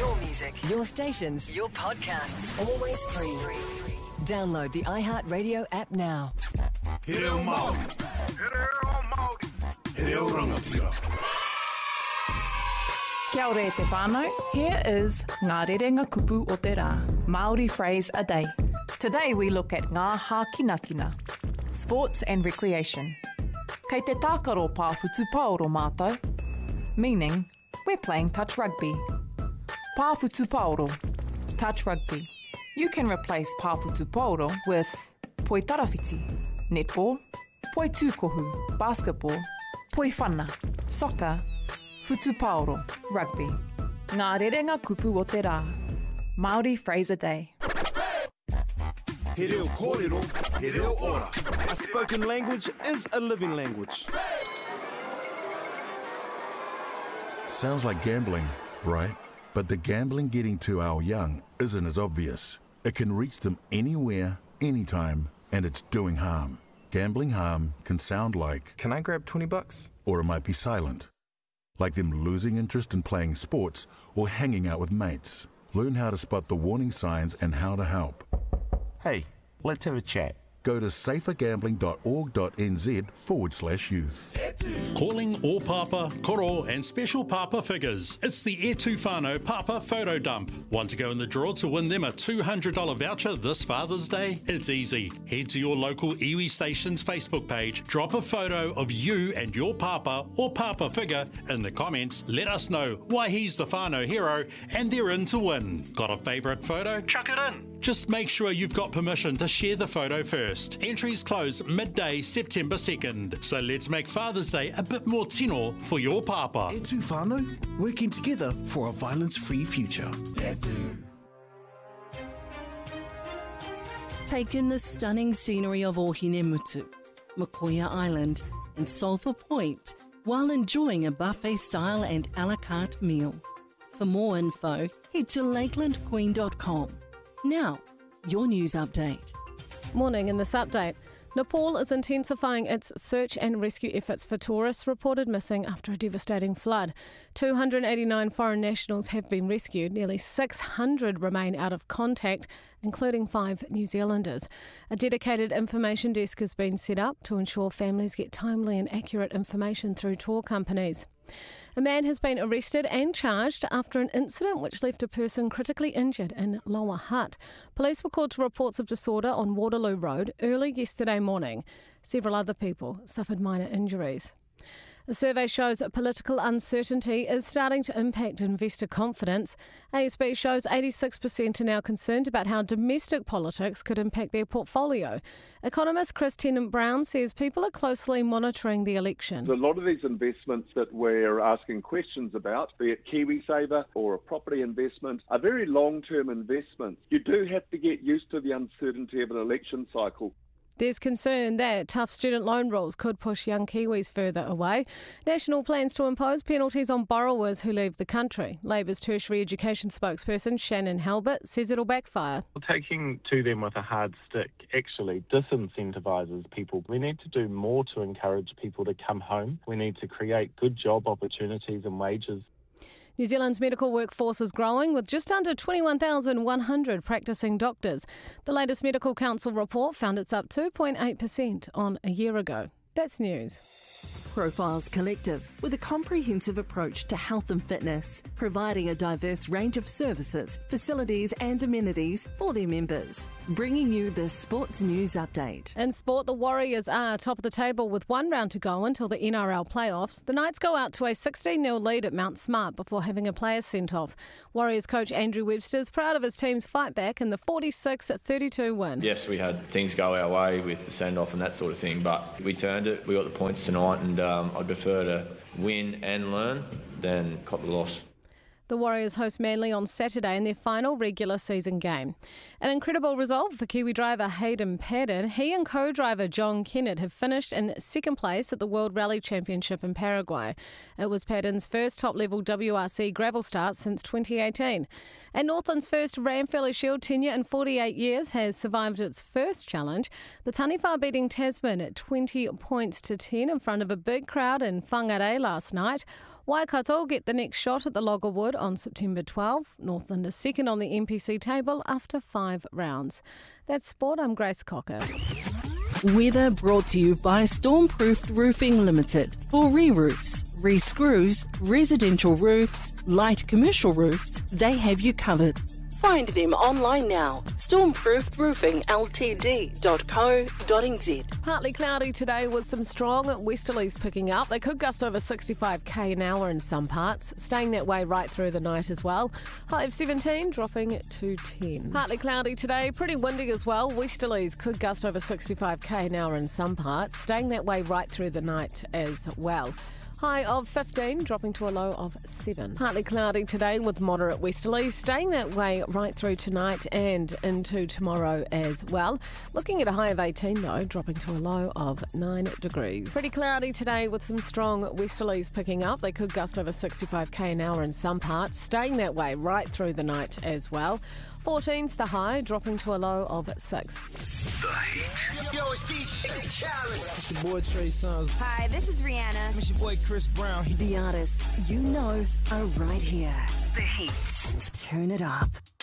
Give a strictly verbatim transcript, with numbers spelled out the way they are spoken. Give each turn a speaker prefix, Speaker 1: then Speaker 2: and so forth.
Speaker 1: Your music, your stations, your podcasts, always free. Download the iHeartRadio app now.
Speaker 2: He reo Māori. He reo Māori. He reo rangatira.
Speaker 3: Kia ora e te whānau. Here is Ngā Rerenga Kupu o te Rā, Māori phrase a day. Today we look at Ngā Hākinakina, sports and recreation. Kei te tākaro pāwhutu paoro mātou, meaning we're playing touch rugby. Pāwhutu paoro, touch rugby. You can replace pāwhutu paoro with poi tarawhiti, netball, poi tūkohu, basketball, poi whana, soccer, Futu paoro, rugby. Ngā rerenga kupu o te rā. Māori phrase a day.
Speaker 2: He reo kōrero, he reo ora. A spoken language is a living language.
Speaker 4: Sounds like gambling, right? But the gambling getting to our young isn't as obvious. It can reach them anywhere, anytime, and it's doing harm. Gambling harm can sound like...
Speaker 5: Can I grab twenty bucks?
Speaker 4: Or it might be silent. Like them losing interest in playing sports or hanging out with mates. Learn how to spot the warning signs and how to help.
Speaker 6: Hey, let's have a chat.
Speaker 4: Go to safergambling.org.nz forward slash youth.
Speaker 7: Calling all Papa, Koro and special Papa figures. It's the E two Whānau Papa Photo Dump. Want to go in the draw to win them a two hundred dollars voucher this Father's Day? It's easy. Head to your local iwi Station's Facebook page, drop a photo of you and your Papa or Papa figure in the comments, let us know why he's the Whānau hero and they're in to win. Got a favourite photo? Chuck it in. Just make sure you've got permission to share the photo first. Entries close midday September second. So let's make Father's Day a bit more tino for your Papa.
Speaker 8: E two Whānau, working together for a violence-free future.
Speaker 9: Take in the stunning scenery of Ohinemutu, Makoia Island and Sulphur Point while enjoying a buffet-style and a la carte meal. For more info, head to lakeland queen dot com. Now, your news update.
Speaker 10: Morning in this update. Nepal is intensifying its search and rescue efforts for tourists reported missing after a devastating flood. two hundred eighty-nine foreign nationals have been rescued. Nearly six hundred remain out of contact, including five New Zealanders. A dedicated information desk has been set up to ensure families get timely and accurate information through tour companies. A man has been arrested and charged after an incident which left a person critically injured in Lower Hutt. Police were called to reports of disorder on Waterloo Road early yesterday morning. Several other people suffered minor injuries. A survey shows political uncertainty is starting to impact investor confidence. A S B shows eighty-six percent are now concerned about how domestic politics could impact their portfolio. Economist Chris Tennant-Brown says people are closely monitoring the election.
Speaker 11: A lot of these investments that we're asking questions about, be it KiwiSaver or a property investment, are very long-term investments. You do have to get used to the uncertainty of an election cycle.
Speaker 10: There's concern that tough student loan rules could push young Kiwis further away. National plans to impose penalties on borrowers who leave the country. Labour's tertiary education spokesperson Shannon Halbert says it'll backfire.
Speaker 12: Taking to them with a hard stick actually disincentivises people. We need to do more to encourage people to come home. We need to create good job opportunities and wages.
Speaker 10: New Zealand's medical workforce is growing with just under twenty-one thousand one hundred practising doctors. The latest Medical Council report found it's up two point eight percent on a year ago. That's news.
Speaker 9: Profiles Collective, with a comprehensive approach to health and fitness, providing a diverse range of services, facilities and amenities for their members. Bringing you the Sports News Update.
Speaker 10: In sport, the Warriors are top of the table with one round to go until the N R L playoffs. The Knights go out to a sixteen nil lead at Mount Smart before having a player sent off. Warriors coach Andrew Webster is proud of his team's fight back in the forty-six thirty-two win.
Speaker 13: Yes, we had things go our way with the send-off and that sort of thing, but we turned it. We got the points tonight, and um, I'd prefer to win and learn than cop the loss.
Speaker 10: The Warriors host Manly on Saturday in their final regular season game. An incredible result for Kiwi driver Hayden Paddon. He and co-driver John Kennett have finished in second place at the World Rally Championship in Paraguay. It was Paddon's first top-level W R C gravel start since twenty eighteen. And Northland's first Ranfurly Shield tenure in forty-eight years has survived its first challenge. The Taniwha beating Tasman at twenty points to ten in front of a big crowd in Whangarei last night. Waikato get the next shot at the Loggerwood on September twelfth. Northland is second on the N P C table after five rounds. That's sport. I'm Grace Cocker.
Speaker 9: Weather brought to you by Stormproofed Roofing Limited. For re-roofs, re-screws, residential roofs, light commercial roofs, they have you covered. Find them online now. stormproofed roofing l t d dot co dot n z.
Speaker 10: Partly cloudy today with some strong westerlies picking up. They could gust over sixty-five k an hour in some parts, staying that way right through the night as well. High of seventeen, dropping to ten. Partly cloudy today, pretty windy as well. Westerlies could gust over sixty-five k an hour in some parts, staying that way right through the night as well. High of fifteen, dropping to a low of seven. Partly cloudy today with moderate westerlies, staying that way right through tonight and into tomorrow as well. Looking at a high of eighteen though, dropping to a low of nine degrees. Pretty cloudy today with some strong westerlies picking up. They could gust over sixty-five k an hour in some parts, staying that way right through the night as well. fourteen's the high, dropping to a low of six.
Speaker 5: The Heat. Yo, it's D J Khaled.
Speaker 14: It's your boy Trey Songz.
Speaker 15: Hi, this is Rihanna.
Speaker 14: It's your boy Chris Brown.
Speaker 1: The artists you know are right here. The Heat. Turn it up.